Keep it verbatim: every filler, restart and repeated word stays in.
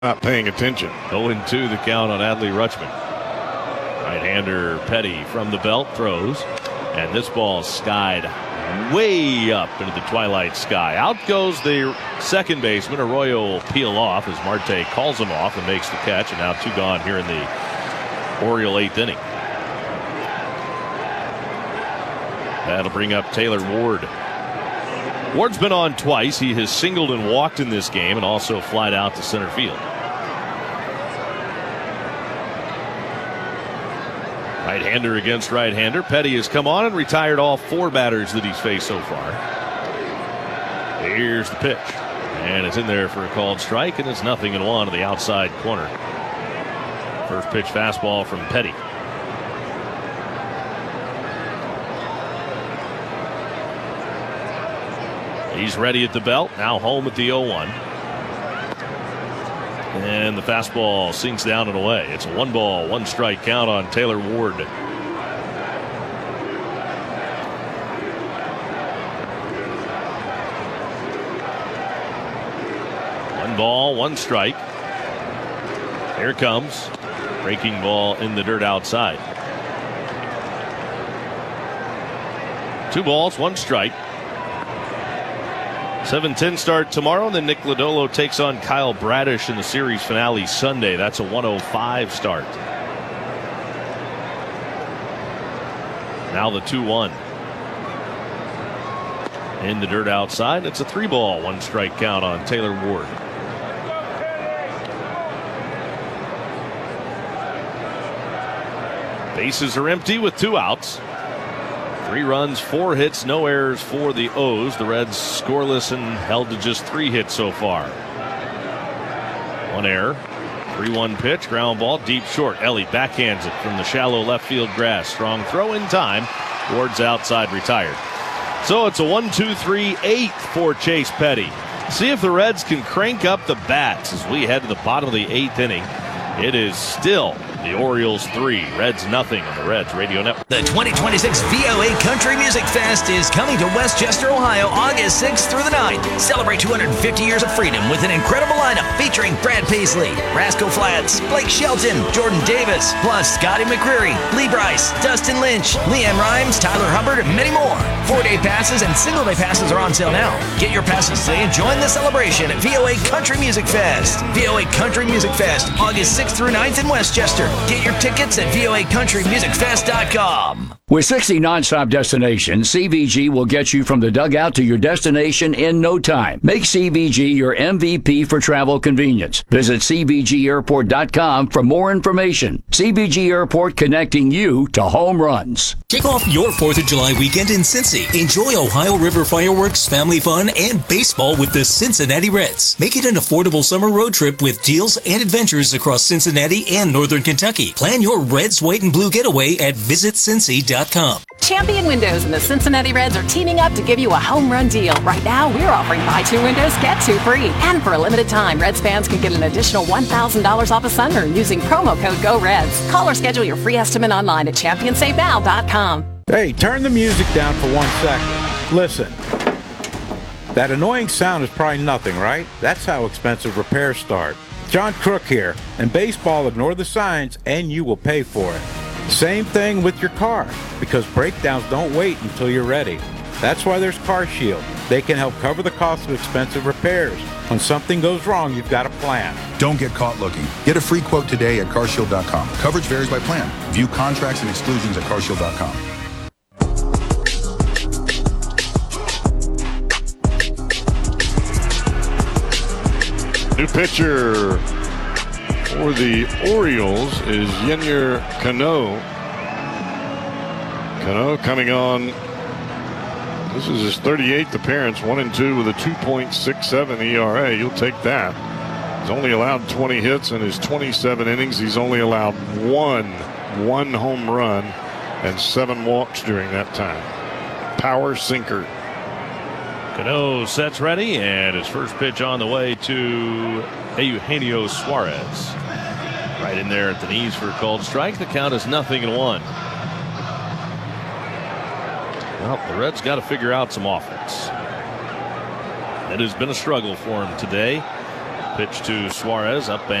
not paying attention. oh and two the count on Adley Rutschman. Right-hander Petty from the belt throws, and this ball skied way up into the twilight sky. Out goes the second baseman. Arroyo will peel off as Marte calls him off and makes the catch, and now two gone here in the Oriole eighth inning. That'll bring up Taylor Ward. Ward's been on twice. He has singled and walked in this game and also flied out to center field. Right-hander against right-hander. Petty has come on and retired all four batters that he's faced so far. Here's the pitch. And it's in there for a called strike, and it's nothing and one to the outside corner. First pitch fastball from Petty. He's ready at the belt. Now home at the oh one. And the fastball sinks down and away. It's a one ball, one strike count on Taylor Ward. One ball, one strike. Here comes. Breaking ball in the dirt outside. Two balls, one strike. seven ten start tomorrow, and then Nick Lodolo takes on Kyle Bradish in the series finale Sunday. That's a one oh five start. Now the two one. In the dirt outside, it's a three ball, one strike count on Taylor Ward. Bases are empty with two outs. Three runs, four hits, no errors for the O's. The Reds scoreless and held to just three hits so far. One error. three one pitch, ground ball, deep short. Ellie backhands it from the shallow left field grass. Strong throw in time. Ward's outside, retired. So it's a one two three eight for Chase Petty. See if the Reds can crank up the bats as we head to the bottom of the eighth inning. It is still the Orioles three, Reds nothing on the Reds Radio Network. The twenty twenty-six V O A Country Music Fest is coming to Westchester, Ohio, August sixth through the ninth. Celebrate two hundred fifty years of freedom with an incredible lineup featuring Brad Paisley, Rascal Flatts, Blake Shelton, Jordan Davis, plus Scotty McCreery, Lee Brice, Dustin Lynch, Leanne Rimes, Tyler Hubbard, and many more. Four-day passes and single-day passes are on sale now. Get your passes today and join the celebration at V O A Country Music Fest. V O A Country Music Fest, August sixth through ninth in Westchester. Get your tickets at V O A country music fest dot com. With sixty nonstop destinations, C V G will get you from the dugout to your destination in no time. Make C V G your M V P for travel convenience. Visit C V G airport dot com for more information. C V G Airport, connecting you to home runs. Kick off your fourth of July weekend in Cincy. Enjoy Ohio River fireworks, family fun, and baseball with the Cincinnati Reds. Make it an affordable summer road trip with deals and adventures across Cincinnati and Northern Kentucky. Plan your Reds, white, and blue getaway at visit cincy dot com. Champion Windows and the Cincinnati Reds are teaming up to give you a home run deal. Right now, we're offering buy two windows, get two free. And for a limited time, Reds fans can get an additional one thousand dollars off a sunroom using promo code GOREDS. Call or schedule your free estimate online at champion save now dot com. Hey, turn the music down for one second. Listen. That annoying sound is probably nothing, right? That's how expensive repairs start. John Crook here. In baseball, ignore the signs and you will pay for it. Same thing with your car, because breakdowns don't wait until you're ready. That's why there's Car Shield. They can help cover the cost of expensive repairs. When something goes wrong, you've got a plan. Don't get caught looking. Get a free quote today at car shield dot com. Coverage varies by plan. View contracts and exclusions at car shield dot com. New pitcher for the Orioles is Yennier Cano. Cano coming on. This is his thirty-eighth appearance, one and two with a two point six seven E R A. You'll take that. He's only allowed twenty hits in his twenty-seven innings. He's only allowed one, one home run and seven walks during that time. Power sinker. Cano sets ready, and his first pitch on the way to Eugenio Suarez. Right in there at the knees for a called strike. The count is nothing and one. Well, the Reds got to figure out some offense. It has been a struggle for him today. Pitch to Suarez, up